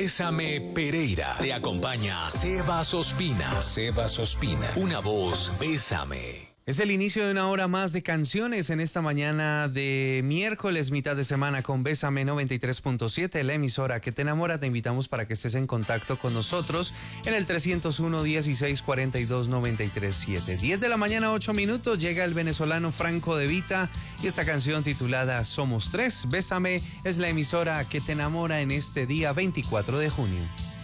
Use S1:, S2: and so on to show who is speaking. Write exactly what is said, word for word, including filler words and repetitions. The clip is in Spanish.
S1: Bésame Pereira. Te acompaña Sebas Ospina. Sebas Ospina. Una voz, bésame.
S2: Es el inicio de una hora más de canciones en esta mañana de miércoles, mitad de semana, con Bésame noventa y tres punto siete, la emisora que te enamora. Te invitamos para que estés en contacto con nosotros en el trescientos uno, dieciséis, cuarenta y dos, noventa y tres, siete. diez de la mañana, ocho minutos, llega el venezolano Franco De Vita y esta canción titulada Somos Tres. Bésame es la emisora que te enamora en este día veinticuatro de junio.